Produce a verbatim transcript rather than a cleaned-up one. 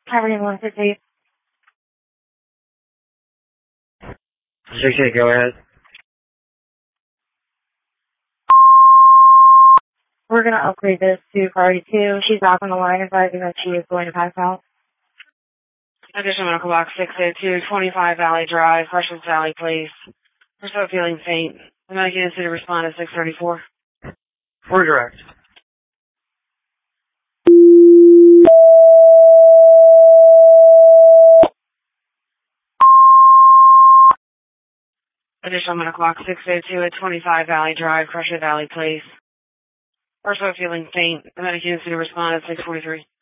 Covering one fifty. six eight, go ahead. We're going to upgrade this to priority two. She's back on the line advising that she is going to pass out. Additional medical box six oh two, twenty-five Valley Drive, Precious Valley Place. We're still feeling faint. The medical agency to respond at six thirty-four. Four direct. Additional medical box six oh two at twenty-five Valley Drive, Precious Valley Place. We're still feeling faint. The medical agency to respond at six forty-three.